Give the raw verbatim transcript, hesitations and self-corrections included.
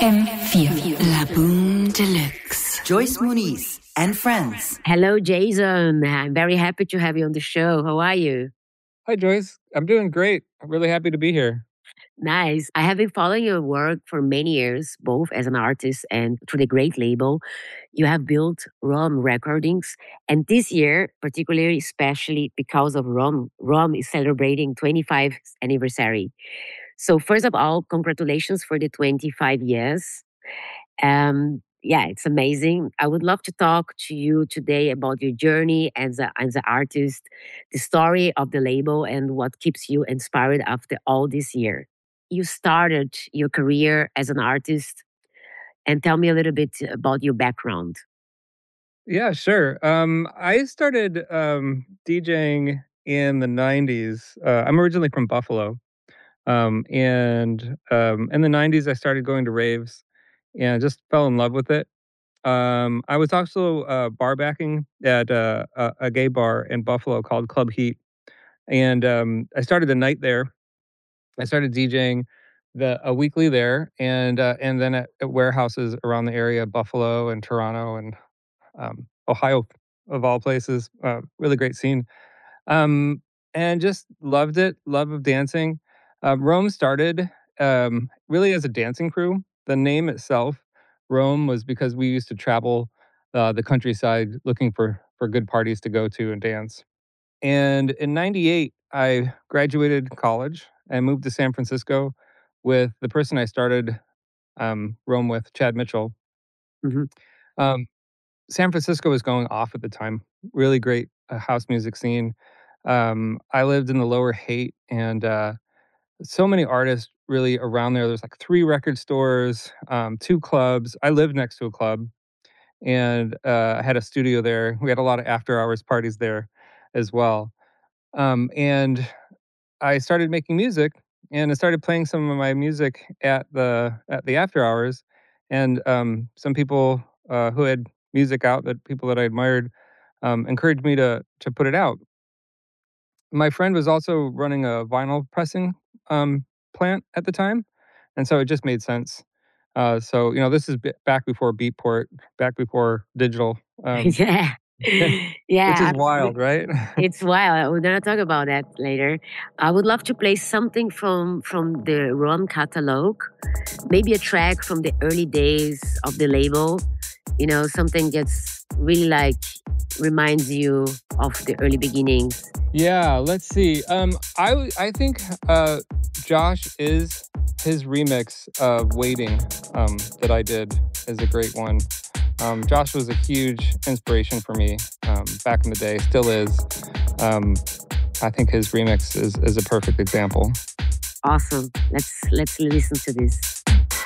M vier. La Boom Deluxe. Joyce Muniz and friends. Hello, Jason. I'm very happy to have you on the show. How are you? Hi, Joyce. I'm doing great. I'm really happy to be here. Nice. I have been following your work for many years, both as an artist and through the great label. You have built Rom Recordings. And this year, particularly, especially because of Rom, Rom is celebrating twenty-fifth anniversary. So first of all, congratulations for the twenty-five years. Um, yeah, it's amazing. I would love to talk to you today about your journey as a, as an artist, the story of the label, and what keeps you inspired after all this year. You started your career as an artist, and tell me a little bit about your background. Yeah, sure. Um, I started um, DJing in the nineties. Uh, I'm originally from Buffalo. Um, and um, in the nineties, I started going to raves and just fell in love with it. Um, I was also uh, bar backing at uh, a, a gay bar in Buffalo called Club Heat. And um, I started the night there. I started DJing the a weekly there, and uh, and then at, at warehouses around the area, Buffalo and Toronto and um, Ohio, of all places. Uh, really great scene, um, and just loved it. Love of dancing. Uh, Rome started um, really as a dancing crew. The name itself, Rome, was because we used to travel uh, the countryside looking for for good parties to go to and dance. And in ninety-eight, I graduated college and moved to San Francisco with the person I started um, Rome with, Chad Mitchell. Mhm. Um, San Francisco was going off at the time. Really great uh, house music scene. Um, I lived in the Lower Haight, and uh, so many artists really around there. There's like three record stores, um, two clubs. I lived next to a club, and uh, I had a studio there. We had a lot of after hours parties there as well. Um, and I started making music, and I started playing some of my music at the at the after hours, and um, some people uh, who had music out, that people that I admired, um, encouraged me to to put it out. My friend was also running a vinyl pressing um, plant at the time, and so it just made sense. Uh, so you know, this is b- back before Beatport, back before digital, um, Yeah. which is Yeah, wild, absolutely. right? It's wild. We're gonna talk about that later. I would love to play something from from the Rom catalog, maybe a track from the early days of the label. You know, something that's really like reminds you of the early beginnings. Yeah, let's see. Um, I w- I think uh, Josh is his remix of "Waiting" um, that I did is a great one. Um, Josh was a huge inspiration for me um, back in the day, still is. Um, I think his remix is is a perfect example. Awesome. Let's let's listen to this.